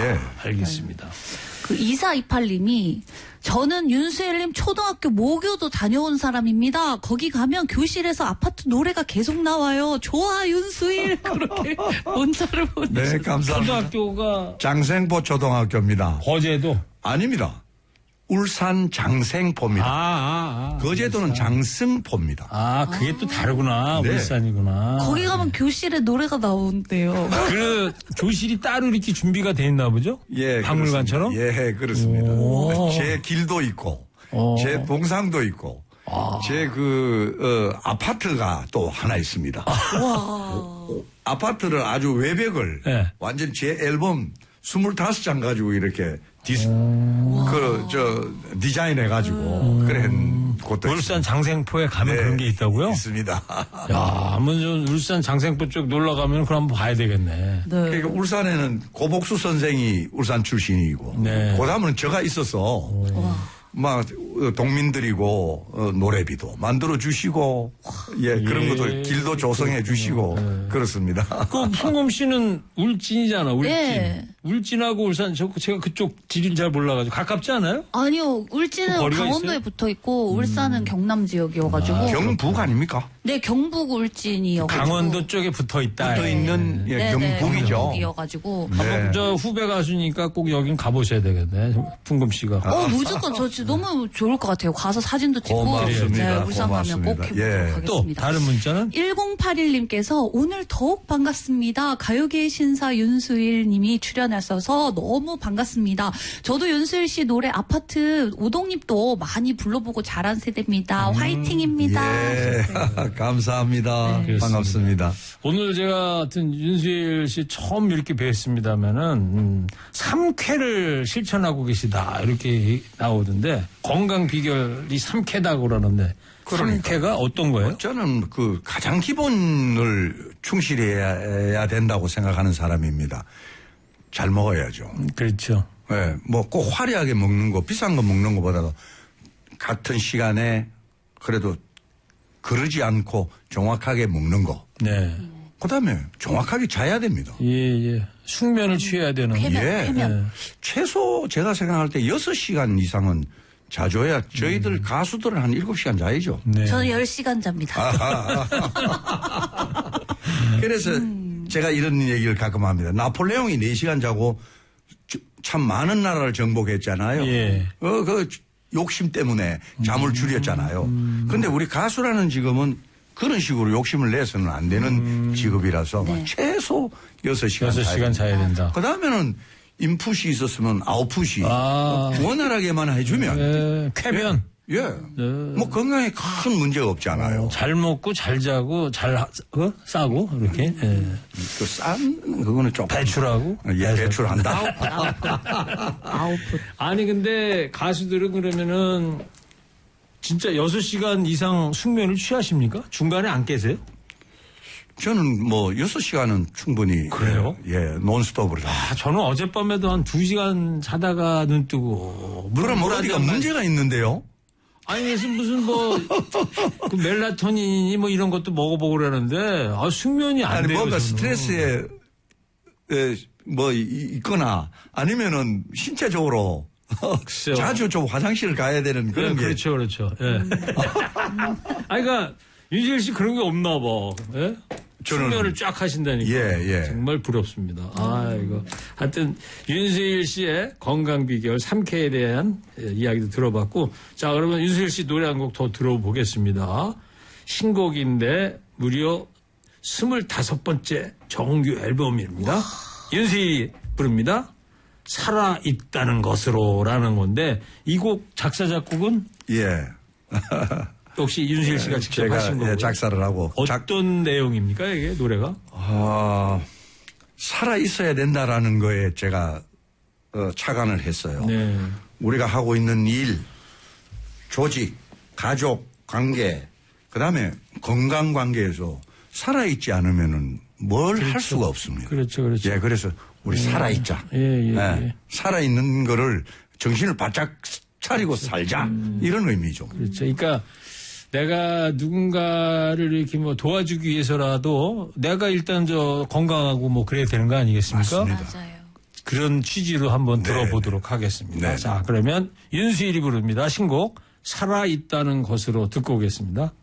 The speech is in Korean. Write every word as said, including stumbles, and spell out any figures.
네. 알겠습니다. 그 이사이팔 님이 저는 윤수일님 초등학교 모교도 다녀온 사람입니다. 거기 가면 교실에서 아파트 노래가 계속 나와요. 좋아 윤수일. 그렇게 문자를 보내주셨어요. 네, 감사합니다. 초등학교가 장생포 초등학교입니다. 거제도? 아닙니다. 울산 장생포입니다. 아, 아, 아. 거제도는 장승포입니다. 아, 그게 또 다르구나. 네. 울산이구나. 거기 가면 교실에 노래가 나온대요. 그 교실이 따로 이렇게 준비가 돼 있나 보죠? 예, 박물관처럼? 그렇습니다. 예, 그렇습니다. 오. 제 길도 있고, 오. 제 동상도 있고, 아. 제 그, 어, 아파트가 또 하나 있습니다. 와. 아파트를 아주 외벽을 네. 완전 제 앨범 스물다섯 장 가지고 이렇게 디스, 그, 저, 디자인 해가지고, 그래, 한 곳도 울산 있습니다. 장생포에 가면 네, 그런 게 있다고요? 있습니다. 야, 한번 좀 울산 장생포 쪽 놀러 가면 그럼 한번 봐야 되겠네. 네. 그러니까 울산에는 고복수 선생이 울산 출신이고, 네. 그 다음은 제가 있어서, 막, 동민들이고, 어, 노래비도 만들어 주시고, 예, 그런 예. 것도 길도 조성해 주시고, 그렇습니다. 그 풍금 씨는 울진이잖아, 울진. 네. 울진하고 울산, 저, 제가 그쪽 지리를 잘 몰라가지고. 가깝지 않아요? 아니요, 울진은 그 거리가 강원도에 있어요? 붙어 있고 울산은 경남 지역이어가지고. 아, 경북 아닙니까? 네, 경북 울진이어가지고. 강원도 쪽에 붙어 있다. 붙어 있는, 예, 네네, 경북이죠. 경북이어가지고. 네. 한번 저 후배 가수니까 꼭 여긴 가보셔야 되겠네. 풍금 씨가. 어, 무조건 저 진짜 너무 좋을 것 같아요. 가서 사진도 찍고. 고맙습니다. 네, 울산 가면 꼭 고맙습니다. 해보도록 예. 또 하겠습니다. 다른 문자는? 일공팔일 님께서 오늘 더욱 반갑습니다. 가요계의 신사 윤수일 님이 출연하셔서 너무 반갑습니다. 저도 윤수일 씨 노래 아파트 오동잎도 많이 불러보고 자란 세대입니다. 음, 화이팅입니다. 예, 감사합니다. 네. 반갑습니다. 오늘 제가 하여튼 윤수일 씨 처음 이렇게 뵀습니다면은, 음, 삼쾌를 실천하고 계시다. 이렇게 나오던데, 건강 비결이 삼쾌다고 그러는데, 그러니까. 삼쾌가 어떤 거예요? 저는 그 가장 기본을 충실해야 된다고 생각하는 사람입니다. 잘 먹어야죠. 그렇죠. 예, 뭐 꼭 화려하게 먹는 거, 비싼 거 먹는 것보다도 같은 시간에 그래도 그러지 않고 정확하게 먹는 거. 네. 그 다음에 정확하게 자야 됩니다. 예, 예. 숙면을 취해야 되는. 쾌면, 예. 쾌면. 최소 제가 생각할 때 여섯 시간 이상은 자줘야 저희들 가수들은 한 일곱 시간 자야죠. 네. 저는 열 시간 잡니다. 그래서 제가 이런 얘기를 가끔 합니다. 나폴레옹이 네 시간 자고 참 많은 나라를 정복했잖아요. 예. 어, 그 욕심 때문에 잠을 줄였잖아요. 그런데 우리 가수라는 직업은 그런 식으로 욕심을 내서는 안 되는 직업이라서 네. 최소 여섯 시간 여섯 시간 자야 된다. 그 다음에는 인풋이 있었으면 아웃풋이 아. 원활하게만 해주면 네. 쾌면. 예, 뭐 건강에 큰 문제가 없잖아요. 잘 먹고 잘 자고 잘 하- 어? 싸고 이렇게 예. 그 싼 그거는 좀 배출하고 예, 배출한다. 아웃풋. 아니 근데 가수들은 그러면은 진짜 여섯 시간 이상 숙면을 취하십니까? 중간에 안 깨세요? 저는 뭐 여섯 시간은 충분히 그래요? 예, 예, 논스톱으로. 자. 아, 저는 어젯밤에도 한 두 시간 자다가 눈 뜨고 물- 그럼 물 어디가 한 잔 문제가 있는데요? 아니 무슨 무슨 뭐 그 멜라토닌이 뭐 이런 것도 먹어보고 그러는데 아 숙면이 안 아니 돼요. 뭔가 저는. 스트레스에 에, 뭐 이- 있거나 아니면은 신체적으로 글쎄요. 자주 좀 화장실을 가야 되는 그런 예, 게 그렇죠, 그렇죠. 예. 아니, 그러니까 윤지일 씨 그런 게 없나 봐. 예? 저는- 숙면을 쫙 하신다니까. 예, 예. 정말 부럽습니다. 아, 이거. 하여튼, 윤수일 씨의 건강 비결 삼 K에 대한 예, 이야기도 들어봤고. 자, 그러면 윤수일 씨 노래 한 곡 더 들어보겠습니다. 신곡인데 무려 스물다섯 번째 정규 앨범입니다. 윤수일이 부릅니다. 살아있다는 것으로라는 건데, 이 곡 작사, 작곡은 예. 역시 윤수일 씨가 직접 제가 하신 거고. 예, 작사를 하고 어떤 작, 내용입니까, 이게 노래가? 아, 살아 있어야 된다라는 거에 제가 어, 착안을 했어요. 네. 우리가 하고 있는 일, 조직, 가족, 관계, 그 다음에 건강 관계에서 살아있지 않으면은 뭘 할 수가 없습니다. 그렇죠, 그렇죠. 예, 그래서 우리 살아있자. 예, 예, 예. 살아있는 거를 정신을 바짝 차리고 살자. 이런 의미죠. 그렇죠. 그러니까 내가 누군가를 이렇게 뭐 도와주기 위해서라도 내가 일단 저 건강하고 뭐 그래야 되는 거 아니겠습니까? 맞습니다. 맞아요. 그런 취지로 한번 네. 들어보도록 하겠습니다. 네. 자, 그러면 윤수일이 부릅니다. 신곡 살아있다는 것으로 듣고 오겠습니다.